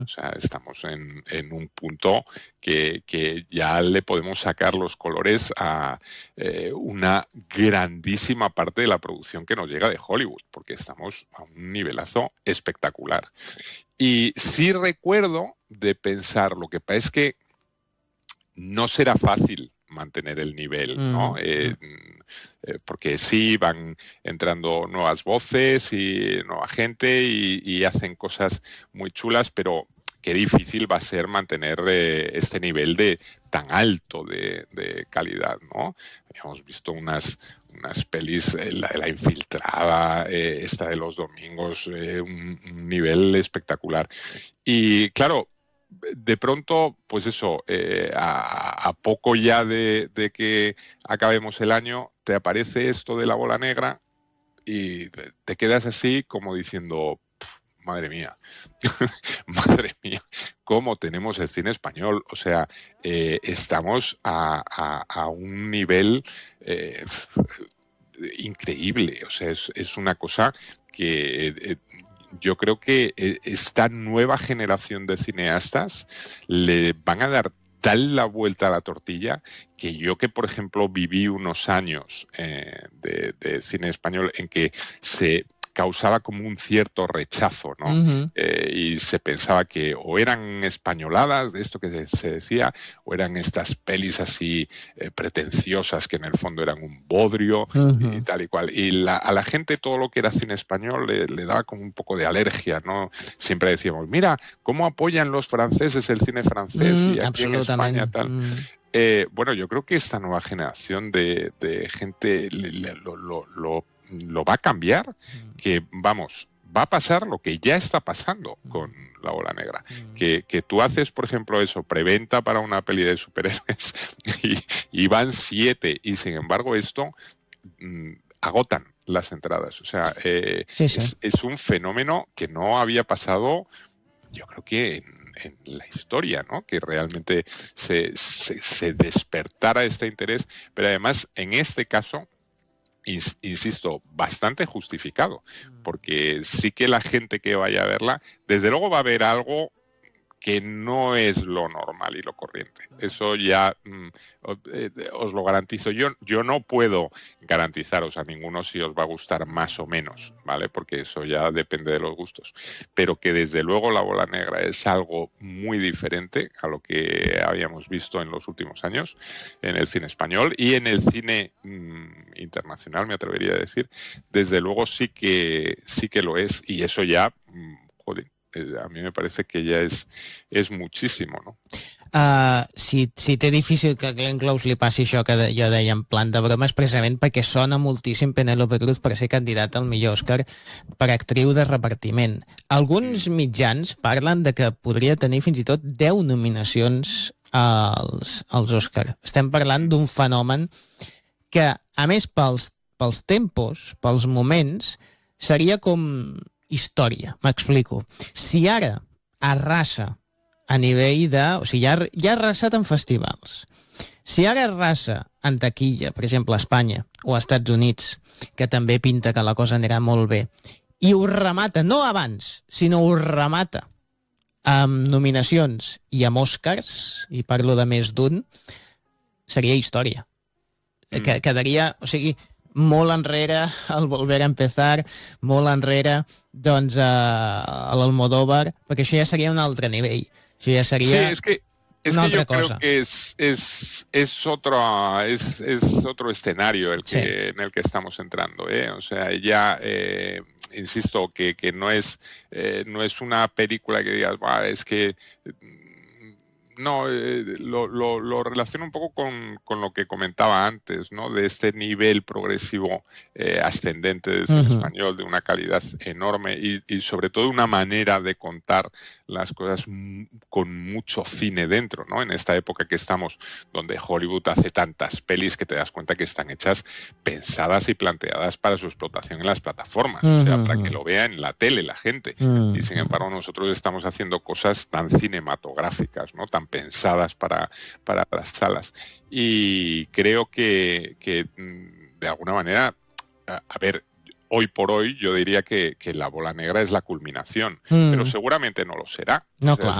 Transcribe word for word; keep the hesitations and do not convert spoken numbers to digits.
O sea, estamos en, en un punto que, que ya le podemos sacar los colores a eh, una grandísima parte de la producción que nos llega de Hollywood, porque estamos a un nivelazo espectacular. Y sí recuerdo de pensar, lo que pasa es que no será fácil mantener el nivel, ¿no? Mm. Eh, eh, porque sí, van entrando nuevas voces y nueva gente y, y hacen cosas muy chulas, pero qué difícil va a ser mantener eh, este nivel de tan alto de, de calidad, ¿no? Hemos visto unas, unas pelis, eh, la, la infiltrada, eh, esta de los domingos, eh, un, un nivel espectacular. Y claro, de pronto, pues eso, eh, a, a, poco ya de, de que acabemos el año, te aparece esto de la bola negra y te quedas así como diciendo, madre mía, madre mía, cómo tenemos el cine español. O sea, eh, estamos a, a, a un nivel eh, increíble. O sea, es, es una cosa que... Eh, yo creo que esta nueva generación de cineastas le van a dar tal la vuelta a la tortilla que yo que, por ejemplo, viví unos años eh, de, de cine español en que se causaba como un cierto rechazo, ¿no? Uh-huh. Eh, y se pensaba que o eran españoladas, de esto que se decía, o eran estas pelis así eh, pretenciosas que en el fondo eran un bodrio Uh-huh. y tal y cual. Y la, a la gente todo lo que era cine español le, le daba como un poco de alergia, ¿no? Siempre decíamos, mira, ¿cómo apoyan los franceses el cine francés Mm, y aquí en España tal? Mm. Eh, bueno, yo creo que esta nueva generación de, de gente le, le, lo, lo, lo lo va a cambiar, que vamos, va a pasar lo que ya está pasando con la bola negra. Que, que tú haces, por ejemplo, eso, preventa para una peli de superhéroes y, y van siete, y sin embargo esto mmm, agotan las entradas. O sea, eh, sí, sí. Es, es un fenómeno que no había pasado, yo creo que en en la historia, ¿no? Que realmente se, se, se despertara este interés, pero además en este caso, insisto, bastante justificado, porque sí que la gente que vaya a verla, desde luego va a ver algo que no es lo normal y lo corriente. Eso ya mm, os lo garantizo. Yo, yo no puedo garantizaros a ninguno si os va a gustar más o menos, ¿vale? Porque eso ya depende de los gustos. Pero que desde luego la bola negra es algo muy diferente a lo que habíamos visto en los últimos años en el cine español y en el cine mmm, internacional, me atrevería a decir. Desde luego sí que, sí que lo es, y eso ya, mmm, joder, a mí me parece que ya és, és muchísimo, no? Uh, si, si té difícil que a Glenn Close li passi això que de, jo deia en plan de broma és precisament perquè sona moltíssim Penélope Cruz per ser candidata al millor Òscar per actriu de repartiment. Alguns mitjans parlen de que podria tenir fins i tot deu nominacions als, als Òscar. Estem parlant d'un fenomen que, a més, pels, pels tempos, pels moments, seria com història, m'explico. Si ara arrasa a nivell de... O sigui, ja, ja ha arrasat en festivals. Si ara arrasa en taquilla, per exemple, a Espanya o als Estats Units, que també pinta que la cosa anirà molt bé, i ho remata, no abans, sinó ho remata amb nominacions i amb Oscars, i parlo de més d'un, seria història. Mm. Que, quedaria... O sigui, molt enrere el Volver a Empezar, molt enrere doncs a l'Almodóvar, perquè això ja seria un altre nivell. Això ja seria sí, es que, es una que altra yo cosa. Creo que es, es, es, otro, es, es otro escenario el que, sí. en el que estamos entrando, ¿eh? O sea, ya... Eh, insisto, que, que no, es, eh, no es una película que digas, bah, es que... No, eh, lo, lo, lo relaciono un poco con, con lo que comentaba antes, ¿no? De este nivel progresivo eh, ascendente del cine uh-huh. español, de una calidad enorme y, y sobre todo una manera de contar las cosas m- con mucho cine dentro, ¿no? En esta época que estamos, donde Hollywood hace tantas pelis que te das cuenta que están hechas pensadas y planteadas para su explotación en las plataformas, uh-huh. o sea, para que lo vea en la tele la gente. Uh-huh. Y sin embargo nosotros estamos haciendo cosas tan cinematográficas, ¿no? Tan pensadas para, para las salas. Y creo que, que de alguna manera, a, a ver, hoy por hoy yo diría que, que La bola negra es la culminación, mm. pero seguramente no lo será. No, o sea, clar.